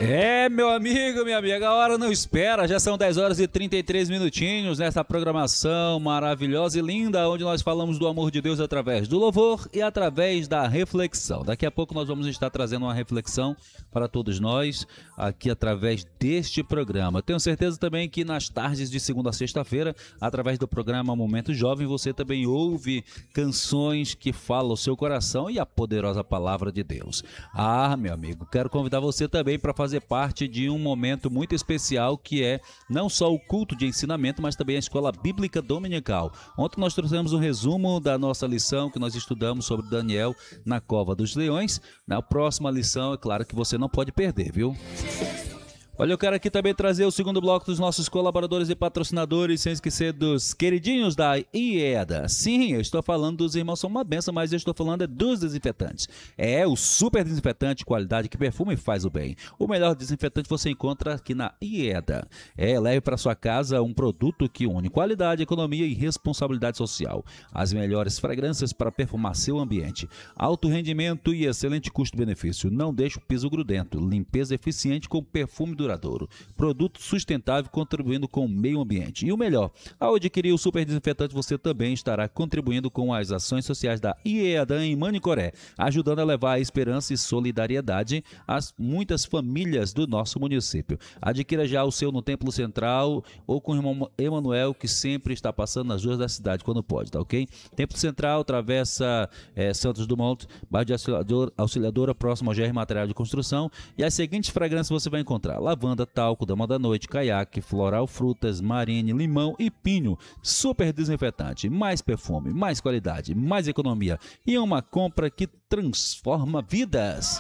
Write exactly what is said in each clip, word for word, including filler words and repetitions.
É, meu amigo, minha amiga, a hora não espera, já são dez horas e trinta e três minutinhos nessa programação maravilhosa e linda, onde nós falamos do amor de Deus através do louvor e através da reflexão. Daqui a pouco nós vamos estar trazendo uma reflexão para todos nós aqui através deste programa. Tenho certeza também que nas tardes de segunda a sexta-feira, através do programa Momento Jovem, você também ouve canções que falam o seu coração e a poderosa palavra de Deus. Ah, meu amigo, quero convidar você também para fazer parte de um momento muito especial que é não só o culto de ensinamento, mas também a Escola Bíblica Dominical. Ontem nós trouxemos um resumo da nossa lição que nós estudamos sobre Daniel na Cova dos Leões. Na próxima lição, é claro que você não pode perder, viu? Olha, eu quero aqui também trazer o segundo bloco dos nossos colaboradores e patrocinadores, sem esquecer dos queridinhos da IEDA. Sim, eu estou falando dos irmãos, são uma benção, mas eu estou falando é dos desinfetantes. É o super desinfetante, qualidade que perfuma e faz o bem. O melhor desinfetante você encontra aqui na IEDA. É, leve para sua casa um produto que une qualidade, economia e responsabilidade social. As melhores fragrâncias para perfumar seu ambiente. Alto rendimento e excelente custo-benefício. Não deixe o piso grudento. Limpeza eficiente com perfume duradouro. Produto sustentável contribuindo com o meio ambiente. E o melhor, ao adquirir o super desinfetante, você também estará contribuindo com as ações sociais da IEADAN em Manicoré, ajudando a levar a esperança e solidariedade às muitas famílias do nosso município. Adquira já o seu no Templo Central ou com o irmão Emanuel, que sempre está passando nas ruas da cidade quando pode, tá ok? Templo Central, travessa é, Santos Dumont, bairro de Auxiliadora, Auxiliadora, próximo ao G R Material de Construção. E as seguintes fragrâncias você vai encontrar: lavanda, talco, dama da noite, caiaque, floral, frutas, marine, limão e pinho. Super desinfetante, mais perfume, mais qualidade, mais economia e uma compra que transforma vidas.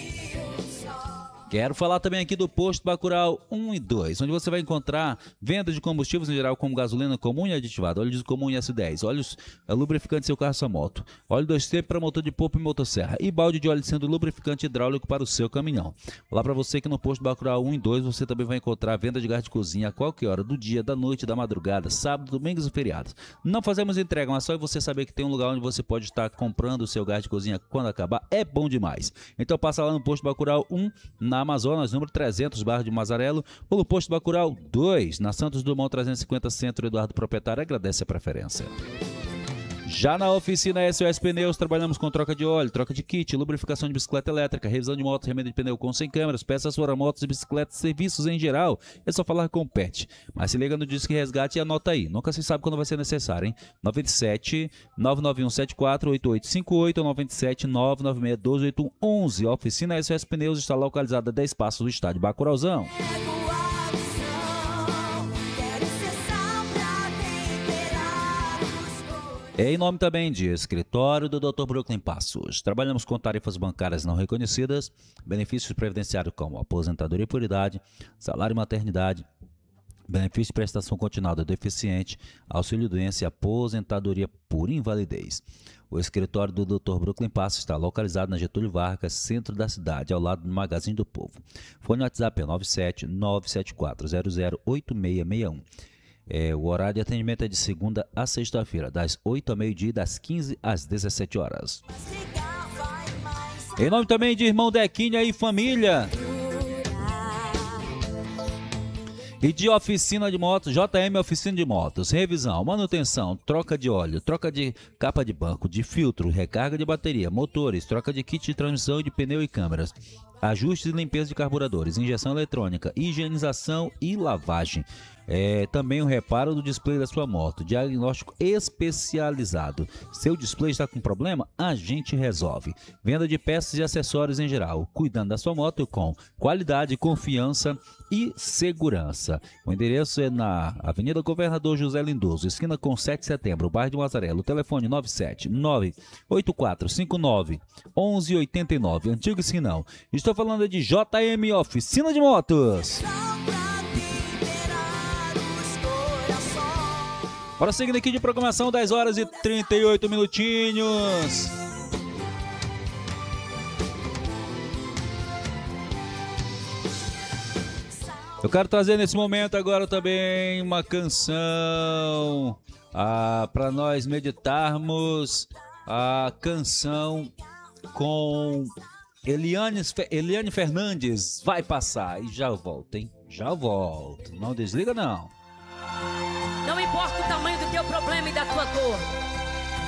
Quero falar também aqui do Posto Bacurau um e dois, onde você vai encontrar venda de combustíveis em geral, como gasolina comum e aditivada, óleo diesel comum e S dez, óleos lubrificante seu carro e sua moto, óleo dois T para motor de polpa e motosserra e balde de óleo sendo lubrificante hidráulico para o seu caminhão. Vou lá para você que no Posto Bacurau um e dois você também vai encontrar venda de gás de cozinha a qualquer hora do dia, da noite, da madrugada, sábado, domingos e feriados. Não fazemos entrega, mas só você saber que tem um lugar onde você pode estar comprando o seu gás de cozinha quando acabar é bom demais. Então passa lá no Posto Bacurau um, na Amazonas, número trezentos, bairro de Mazarelo, ou no Posto Bacurau dois, na Santos Dumont trezentos e cinquenta, Centro. Eduardo Proprietário agradece a preferência. Já na oficina S O S Pneus, trabalhamos com troca de óleo, troca de kit, lubrificação de bicicleta elétrica, revisão de moto, remenda de pneu com sem câmeras, peças para motos e bicicletas, serviços em geral. É só falar com o Pet. Mas se liga no Disque Resgate e anota aí. Nunca se sabe quando vai ser necessário, hein? nove sete nove nove um sete quatro oito oito cinco oito ou nove sete nove nove seis um dois oito um um. A oficina S O S Pneus está localizada a dez passos do estádio Bacurauzão. Em nome também de Escritório do doutor Brooklyn Passos. Trabalhamos com tarifas bancárias não reconhecidas, benefícios previdenciários como aposentadoria por idade, salário e maternidade, benefício de prestação continuada do deficiente, auxílio-doença e aposentadoria por invalidez. O escritório do doutor Brooklyn Passos está localizado na Getúlio Vargas, centro da cidade, ao lado do Magazine do Povo. Fone WhatsApp é nove sete nove sete quatro zero zero oito seis seis um. É, o horário de atendimento é de segunda a sexta-feira, das oito ao meio-dia e das quinze às dezessete horas. Em nome também de irmão Dequinha e família. E de oficina de motos, J M Oficina de Motos, revisão, manutenção, troca de óleo, troca de capa de banco, de filtro, recarga de bateria, motores, troca de kit de transmissão e de pneu e câmeras, ajustes e limpeza de carburadores, injeção eletrônica, higienização e lavagem. É, também o reparo do display da sua moto, diagnóstico especializado. Seu display está com problema? A gente resolve. Venda de peças e acessórios em geral, cuidando da sua moto com qualidade, confiança e segurança. O endereço é na Avenida Governador José Lindoso, esquina com sete de setembro, bairro de Mazarelo. Telefone nove sete nove oito quatro cinco nove um um oito nove, antigo Sinão. Estou falando de J M Oficina de Motos. Bora seguindo aqui de programação, dez horas e trinta e oito minutinhos. Eu quero trazer nesse momento agora também uma canção ah, para nós meditarmos a canção com Eliane, Eliane Fernandes vai passar. E já volto, hein? Já volto. Não desliga, não. Não importa o tamanho do teu problema e da tua dor.